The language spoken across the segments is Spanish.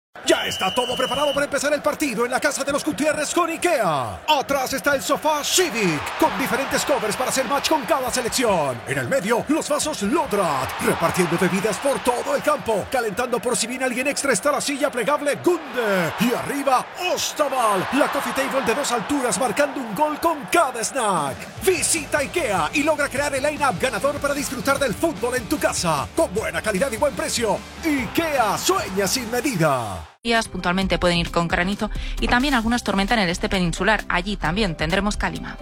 Ya está todo preparado para empezar el partido en la casa de los Gutiérrez con IKEA. Atrás está el sofá Civic, con diferentes covers para hacer match con cada selección. En el medio, los vasos Lodrat, repartiendo bebidas por todo el campo. Calentando por si viene alguien extra está la silla plegable Gunde. Y arriba, Ostaval, la coffee table de 2 alturas marcando un gol con cada snack. Visita IKEA y logra crear el line-up ganador para disfrutar del fútbol en tu casa. Con buena calidad y buen precio. IKEA sueña sin medida. Días puntualmente pueden ir con granizo y también algunas tormentas en el este peninsular. Allí también tendremos calima.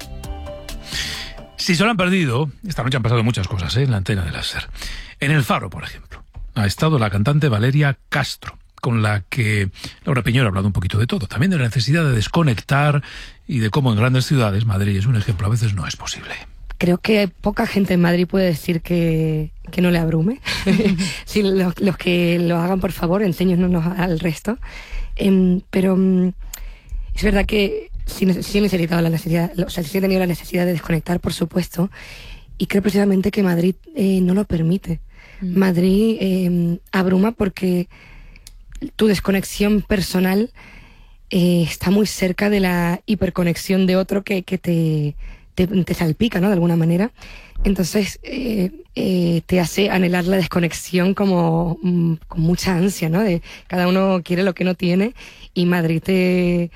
Si se lo han perdido, esta noche han pasado muchas cosas en la antena de la SER. En El Faro, por ejemplo, ha estado la cantante Valeria Castro, con la que Laura Piñero ha hablado un poquito de todo. También de la necesidad de desconectar y de cómo en grandes ciudades, Madrid es un ejemplo, a veces no es posible. Creo que poca gente en Madrid puede decir que no le abrume. Sí, los que lo hagan, por favor, enséñenos al resto. Pero es verdad que sí he necesitado la necesidad, sí he tenido la necesidad de desconectar, por supuesto, y creo precisamente que Madrid no lo permite. Madrid abruma porque tu desconexión personal está muy cerca de la hiperconexión de otro que te salpica, ¿no? De alguna manera. Entonces, te hace anhelar la desconexión como con mucha ansia, ¿no? De cada uno quiere lo que no tiene y Madrid te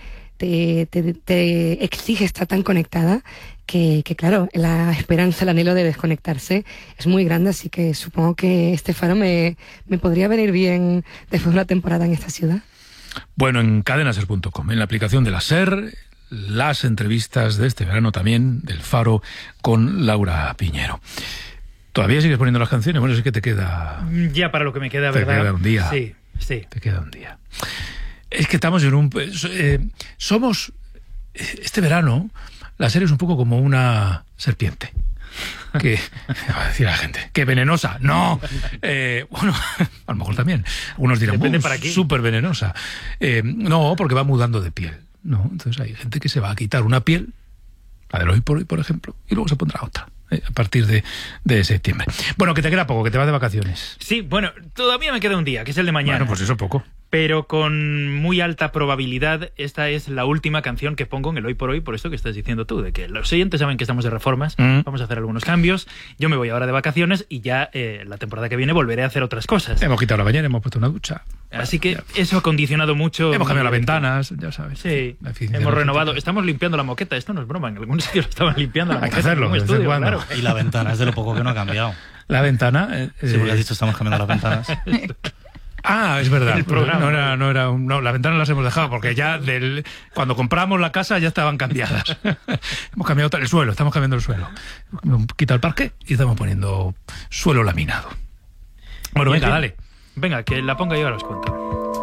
exige estar tan conectada que claro, la esperanza, el anhelo de desconectarse es muy grande, así que supongo que este Faro me podría venir bien después de una temporada en esta ciudad. Bueno, en cadenaser.com, en la aplicación de la SER, las entrevistas de este verano también del Faro con Laura Piñero. ¿Todavía sigues poniendo las canciones? Bueno, sí que te queda... Ya para lo que me queda, ¿verdad? Te queda un día. Sí. Te queda un día. Es que estamos en un... somos... Este verano, la SER es un poco como una serpiente. Que va a decir a la gente, que venenosa. No, bueno, a lo mejor también. Algunos dirán, súper venenosa. No, porque va mudando de piel. No, entonces hay gente que se va a quitar una piel, la del hoy por hoy, por ejemplo, y luego se pondrá otra a partir de septiembre. Bueno, que te queda poco, que te vas de vacaciones. Sí, bueno, todavía me queda un día, que es el de mañana. Bueno, pues eso poco. Pero con muy alta probabilidad esta es la última canción que pongo en el Hoy por Hoy, por esto que estás diciendo tú, de que los oyentes saben que estamos de reformas, vamos a hacer algunos cambios, yo me voy ahora de vacaciones y ya la temporada que viene volveré a hacer otras cosas. Hemos quitado la bañera, hemos puesto una ducha. Así que eso ha condicionado mucho... Hemos cambiado las ventanas, ya sabes. Sí, hemos renovado, estamos limpiando la moqueta, esto no es broma, en algunos sitios estaban limpiando la moqueta. Hay que hacerlo, en un estudio, claro. Y la ventana, es de lo poco que no ha cambiado. La ventana... Sí, porque has dicho, estamos cambiando las ventanas. Ah, es verdad. El programa. No, la ventana las hemos dejado porque ya cuando compramos la casa ya estaban cambiadas. Hemos cambiado el suelo, estamos cambiando el suelo. Hemos quitado el parqué y estamos poniendo suelo laminado. Bueno, venga, dale. Venga, que la ponga yo, ahora os cuento.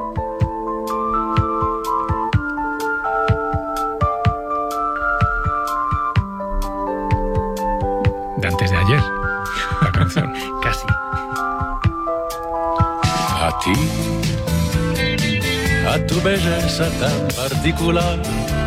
De antes de ayer, la canción. Casi. A ti, a tu belleza tan particular,